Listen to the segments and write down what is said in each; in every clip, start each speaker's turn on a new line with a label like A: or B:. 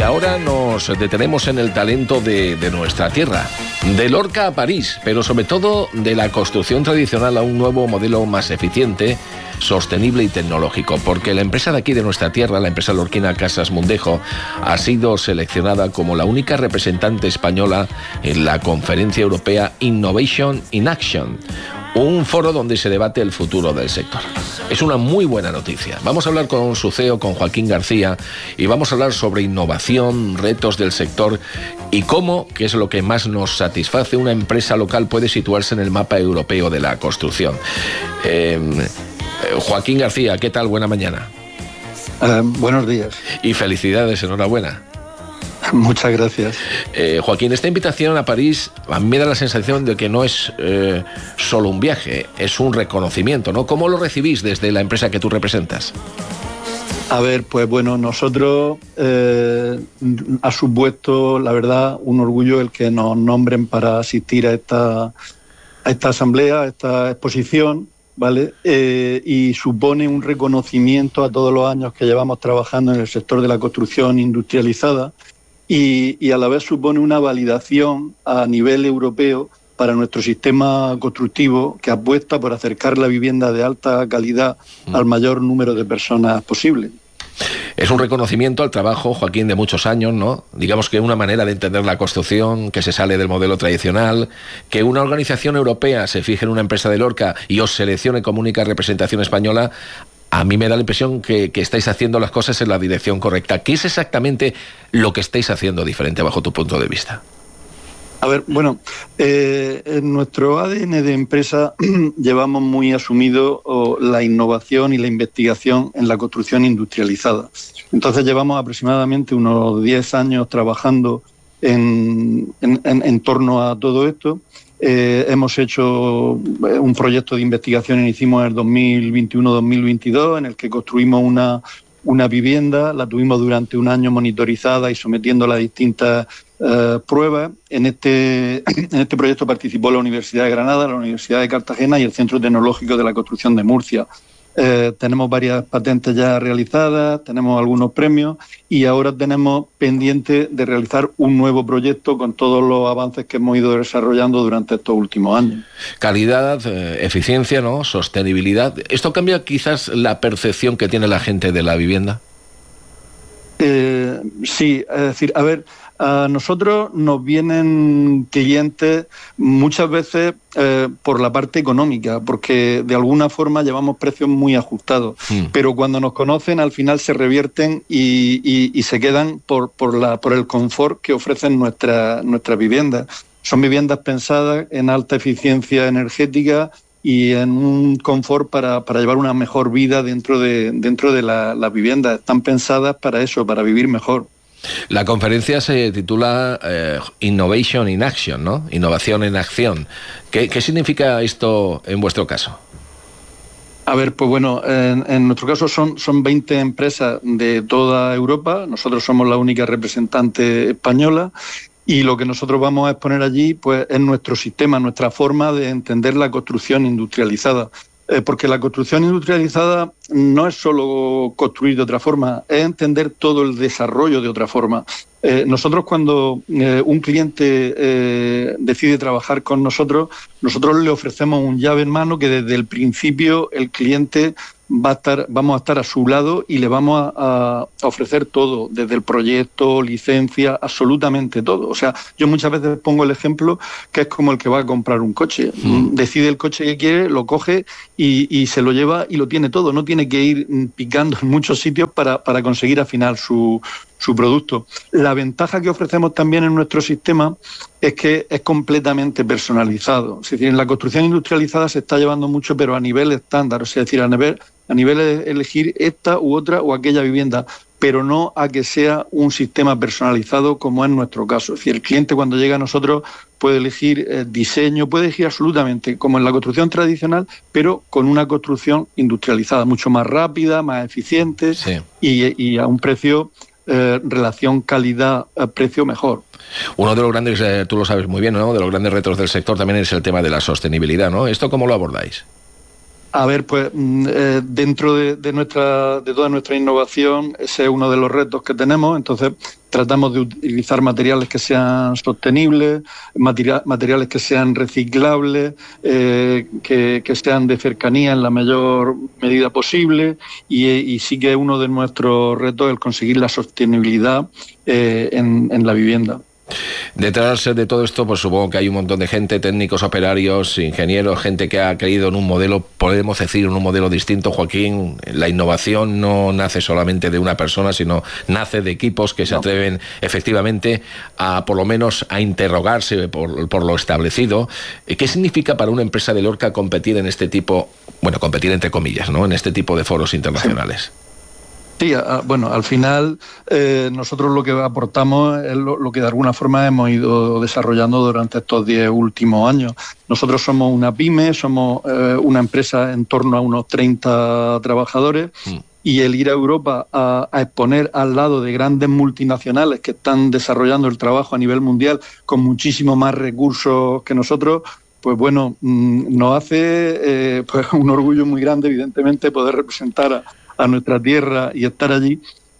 A: ahora nos detenemos en el talento de nuestra tierra, de Lorca a París, pero sobre todo de la construcción tradicional a un nuevo modelo más eficiente, sostenible y tecnológico, porque la empresa de aquí de nuestra tierra, la empresa lorquina Casas Mundejo, ha sido seleccionada como la única representante española en la Conferencia Europea Innovation in Action, un foro donde se debate el futuro del sector. Es una muy buena noticia. Vamos a hablar con su CEO, con Joaquín García, y vamos a hablar sobre innovación, retos del sector y cómo, que es lo que más nos satisface, una empresa local puede situarse en el mapa europeo de la construcción. Joaquín García, ¿qué tal? Buena mañana.
B: Buenos días.
A: Y felicidades, enhorabuena.
B: Muchas gracias.
A: Joaquín, esta invitación a París a mí me da la sensación de que no es solo un viaje, es un reconocimiento, ¿no? ¿Cómo lo recibís desde la empresa que tú representas?
B: A ver, pues bueno, nosotros ha supuesto, la verdad, un orgullo el que nos nombren para asistir a esta asamblea, a esta exposición, ¿vale? Y supone un reconocimiento a todos los años que llevamos trabajando en el sector de la construcción industrializada y a la vez supone una validación a nivel europeo para nuestro sistema constructivo que apuesta por acercar la vivienda de alta calidad al mayor número de personas posible.
A: Es un reconocimiento al trabajo, Joaquín, de muchos años, ¿no? Digamos que una manera de entender la construcción que se sale del modelo tradicional, que una organización europea se fije en una empresa de Lorca y os seleccione como única representación española. A mí me da la impresión que estáis haciendo las cosas en la dirección correcta. ¿Qué es exactamente lo que estáis haciendo diferente bajo tu punto de vista?
B: A ver, bueno, en nuestro ADN de empresa llevamos muy asumido la innovación y la investigación en la construcción industrializada. Entonces llevamos aproximadamente unos 10 años trabajando en torno a todo esto. Hemos hecho un proyecto de investigación, hicimos en el 2021-2022, en el que construimos una vivienda, la tuvimos durante un año monitorizada y sometiéndola a distintas pruebas. En este proyecto participó la Universidad de Granada, la Universidad de Cartagena y el Centro Tecnológico de la Construcción de Murcia. Tenemos varias patentes ya realizadas, tenemos algunos premios y ahora tenemos pendiente de realizar un nuevo proyecto con todos los avances que hemos ido desarrollando durante estos últimos años.
A: Calidad, eficiencia, ¿no? Sostenibilidad. ¿Esto cambia quizás la percepción que tiene la gente de la vivienda?
B: Sí, es decir, a ver, a nosotros nos vienen clientes muchas veces por la parte económica, porque de alguna forma llevamos precios muy ajustados, pero cuando nos conocen al final se revierten y se quedan por el confort que ofrecen nuestras viviendas. Son viviendas pensadas en alta eficiencia energética y en un confort para llevar una mejor vida dentro de la vivienda. Están pensadas para eso, para vivir mejor.
A: La conferencia se titula Innovation in Action, ¿no? Innovación en acción. ¿Qué significa esto en vuestro caso?
B: A ver, pues bueno, en nuestro caso son 20 empresas de toda Europa. Nosotros somos la única representante española. Y lo que nosotros vamos a exponer allí pues es nuestro sistema, nuestra forma de entender la construcción industrializada. Porque la construcción industrializada no es solo construir de otra forma, es entender todo el desarrollo de otra forma. Nosotros cuando un cliente decide trabajar con nosotros le ofrecemos un llave en mano que desde el principio el cliente vamos a estar a su lado y le vamos a ofrecer todo, desde el proyecto, licencia, absolutamente todo. O sea, yo muchas veces pongo el ejemplo que es como el que va a comprar un coche. Decide el coche que quiere, lo coge y se lo lleva y lo tiene todo. No tiene que ir picando en muchos sitios para conseguir afinar su producto. La ventaja que ofrecemos también en nuestro sistema es que es completamente personalizado. Es decir, en la construcción industrializada se está llevando mucho, pero a nivel estándar, es decir, a nivel de elegir esta u otra o aquella vivienda, pero no a que sea un sistema personalizado como es nuestro caso. Es decir, el cliente cuando llega a nosotros puede elegir diseño, puede elegir absolutamente, como en la construcción tradicional, pero con una construcción industrializada, mucho más rápida, más eficiente, sí, y a un precio, relación calidad-precio mejor.
A: Uno de los grandes, tú lo sabes muy bien, ¿no?, de los grandes retos del sector también es el tema de la sostenibilidad, ¿no? ¿Esto cómo lo abordáis?
B: A ver, pues dentro de toda nuestra innovación, ese es uno de los retos que tenemos. Entonces, tratamos de utilizar materiales que sean sostenibles, materiales que sean reciclables, que sean de cercanía en la mayor medida posible, y sí que es uno de nuestros retos el conseguir la sostenibilidad en la vivienda.
A: Detrás de todo esto, pues supongo que hay un montón de gente, técnicos, operarios, ingenieros, gente que ha creído en un modelo, podemos decir, en un modelo distinto. Joaquín, la innovación no nace solamente de una persona, sino nace de equipos que se atreven efectivamente a, por lo menos, a interrogarse por lo establecido. ¿Qué significa para una empresa de Lorca competir en este tipo, bueno, competir entre comillas, ¿no?, en este tipo de foros internacionales?
B: Sí, bueno, al final nosotros lo que aportamos es lo que de alguna forma hemos ido desarrollando durante estos 10 últimos años. Nosotros somos una pyme, somos una empresa en torno a unos 30 trabajadores, y el ir a Europa a exponer al lado de grandes multinacionales que están desarrollando el trabajo a nivel mundial con muchísimo más recursos que nosotros, pues bueno, nos hace pues un orgullo muy grande, evidentemente, poder representar a nuestra tierra y estar allí,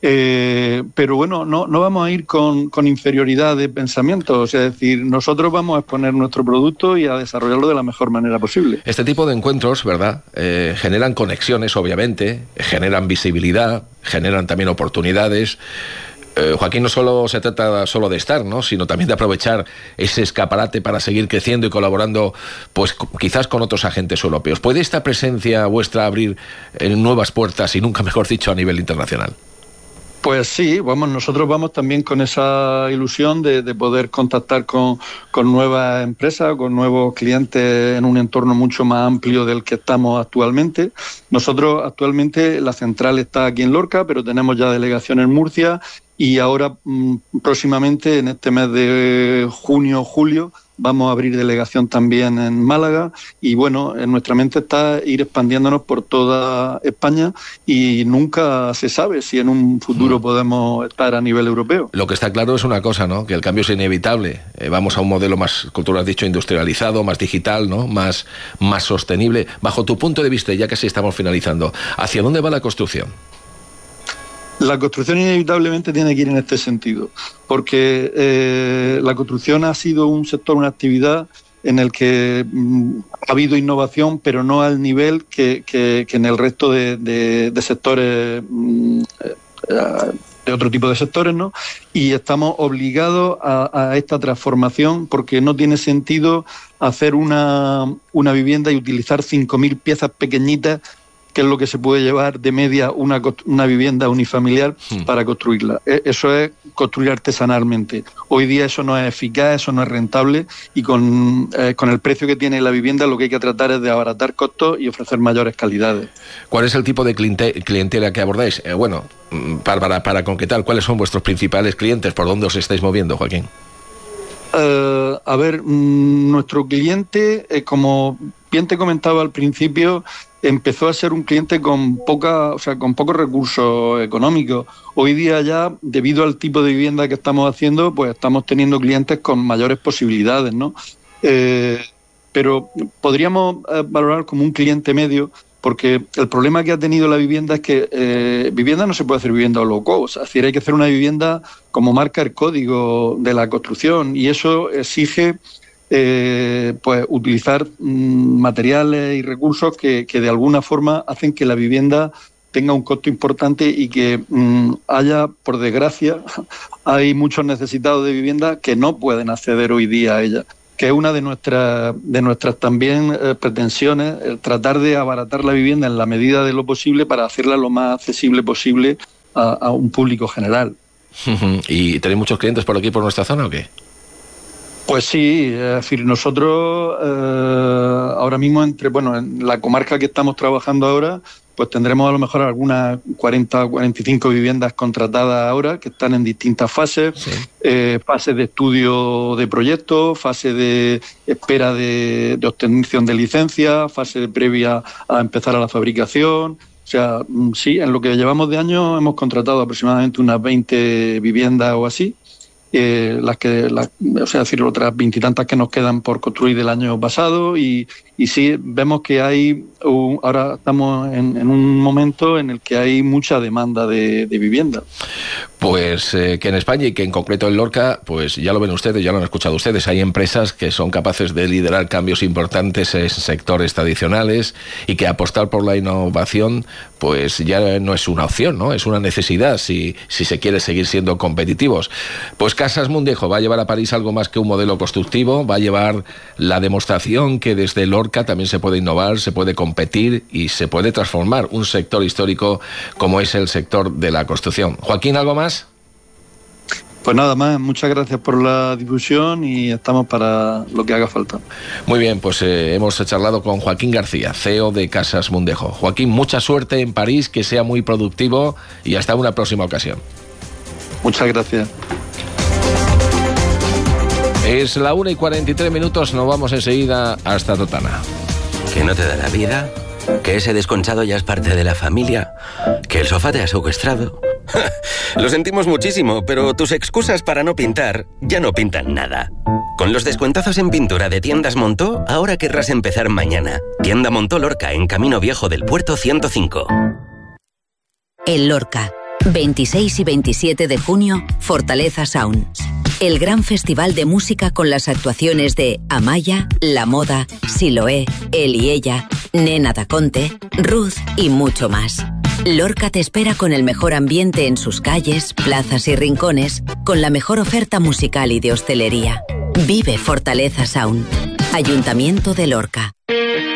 B: pero bueno, no vamos a ir con inferioridad de pensamiento, o sea, es decir, nosotros vamos a exponer nuestro producto y a desarrollarlo de la mejor manera posible.
A: Este tipo de encuentros, ¿verdad?, generan conexiones, obviamente, generan visibilidad, generan también oportunidades. Joaquín, no solo se trata solo de estar, ¿no?, sino también de aprovechar ese escaparate para seguir creciendo y colaborando, pues quizás con otros agentes europeos. ¿Puede esta presencia vuestra abrir nuevas puertas, y nunca mejor dicho, a nivel internacional?
B: Pues sí, nosotros vamos también con esa ilusión de poder contactar con nuevas empresas, con nuevos clientes en un entorno mucho más amplio del que estamos actualmente. Nosotros actualmente, la central está aquí en Lorca, pero tenemos ya delegación en Murcia, y ahora próximamente, en este mes de junio, julio, vamos a abrir delegación también en Málaga, y bueno, en nuestra mente está ir expandiéndonos por toda España, y nunca se sabe si en un futuro podemos estar a nivel europeo.
A: Lo que está claro es una cosa, ¿no?, que el cambio es inevitable. Vamos a un modelo más, como tú lo has dicho, industrializado, más digital, ¿no?, más sostenible. Bajo tu punto de vista, ya casi estamos finalizando, ¿hacia dónde va la construcción?
B: La construcción inevitablemente tiene que ir en este sentido, porque la construcción ha sido un sector, una actividad en el que ha habido innovación, pero no al nivel que en el resto de sectores, de otro tipo de sectores, ¿no? Y estamos obligados a esta transformación, porque no tiene sentido hacer una vivienda y utilizar 5.000 piezas pequeñitas, que es lo que se puede llevar de media una vivienda unifamiliar para construirla. Eso es construir artesanalmente. Hoy día eso no es eficaz, eso no es rentable, y con el precio que tiene la vivienda lo que hay que tratar es de abaratar costos y ofrecer mayores calidades.
A: ¿Cuál es el tipo de clientela que abordáis? Bueno, para concretar, ¿cuáles son vuestros principales clientes? ¿Por dónde os estáis moviendo, Joaquín?
B: A ver, nuestro cliente, como bien te comentaba al principio, empezó a ser un cliente con pocos recursos económicos. Hoy día ya, debido al tipo de vivienda que estamos haciendo, pues estamos teniendo clientes con mayores posibilidades, ¿no? Pero podríamos valorar como un cliente medio, porque el problema que ha tenido la vivienda es que vivienda no se puede hacer vivienda low cost, es decir, hay que hacer una vivienda como marca el código de la construcción, y eso exige pues utilizar materiales y recursos que de alguna forma hacen que la vivienda tenga un costo importante, y que haya, por desgracia, hay muchos necesitados de vivienda que no pueden acceder hoy día a ella, que es una de nuestras también pretensiones, el tratar de abaratar la vivienda en la medida de lo posible para hacerla lo más accesible posible a un público general.
A: ¿Y tenéis muchos clientes por aquí, por nuestra zona, o qué?
B: Pues sí, es decir, nosotros ahora mismo en la comarca que estamos trabajando ahora, pues tendremos a lo mejor algunas 40 o 45 viviendas contratadas ahora, que están en distintas fases, sí. Fases de estudio de proyectos, fase de espera de obtención de licencia, fase previa a empezar a la fabricación. O sea, sí, en lo que llevamos de año hemos contratado aproximadamente unas 20 viviendas o así. otras 20 y tantas que nos quedan por construir del año pasado, y sí, vemos que ahora estamos en un momento en el que hay mucha demanda de vivienda.
A: Pues que en España, y que en concreto en Lorca, pues ya lo ven ustedes, ya lo han escuchado ustedes, hay empresas que son capaces de liderar cambios importantes en sectores tradicionales, y que apostar por la innovación pues ya no es una opción, ¿no? Es una necesidad si se quiere seguir siendo competitivos. Pues Casas Mundejo va a llevar a París algo más que un modelo constructivo, va a llevar la demostración que desde Lorca también se puede innovar, se puede competir y se puede transformar un sector histórico como es el sector de la construcción. Joaquín, ¿algo más?
B: Pues nada más, muchas gracias por la difusión y estamos para lo que haga falta.
A: Muy bien, pues hemos charlado con Joaquín García, CEO de Casas Mundejo. Joaquín, mucha suerte en París, que sea muy productivo y hasta una próxima ocasión.
B: Muchas gracias.
A: Es la 1:43, nos vamos enseguida hasta Totana.
C: ¿Que no te da la vida? ¿Que ese desconchado ya es parte de la familia? ¿Que el sofá te ha secuestrado? Lo sentimos muchísimo, pero tus excusas para no pintar ya no pintan nada. Con los descuentazos en pintura de Tiendas Montó, ahora querrás empezar mañana. Tienda Montó Lorca, en Camino Viejo del Puerto 105.
D: El Lorca, 26 y 27 de junio, Fortaleza Sound. El gran festival de música con las actuaciones de Amaya, La Moda, Siloé, Él y Ella, Nena Daconte, Ruth y mucho más. Lorca te espera con el mejor ambiente en sus calles, plazas y rincones, con la mejor oferta musical y de hostelería. Vive Fortaleza Sound. Ayuntamiento de Lorca.